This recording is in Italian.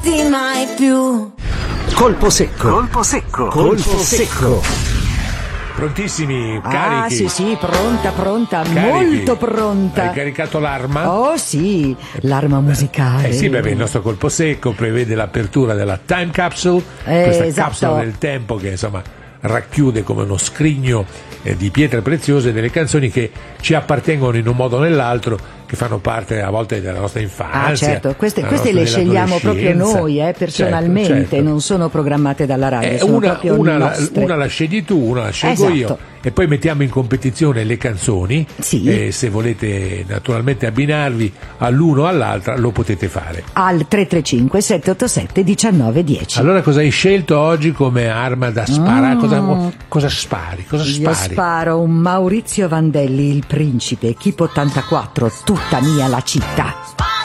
Di mai più. Colpo secco. Colpo secco. Colpo secco. Prontissimi, carichi? Sì, pronta, Carichi. molto pronta. Hai caricato l'arma? Oh sì, l'arma musicale. Sì, beh, il nostro colpo secco prevede l'apertura della Time Capsule, questa esatto. capsula del tempo che insomma racchiude come uno scrigno di pietre preziose delle canzoni che ci appartengono in un modo o nell'altro, che fanno parte a volte della nostra infanzia. Certo, queste della le nostra scegliamo proprio noi, personalmente, certo. Non sono programmate dalla radio, sono proprio nostre. Una la scegli tu, una la scelgo Esatto. io, e poi mettiamo in competizione le canzoni. Sì. E se volete naturalmente abbinarvi all'uno o all'altra lo potete fare. Al 335 787 1910. Allora cosa hai scelto oggi come arma da sparare? Cosa spari? Io sparo un Maurizio Vandelli, il principe, Keep 84, tutta mia la città.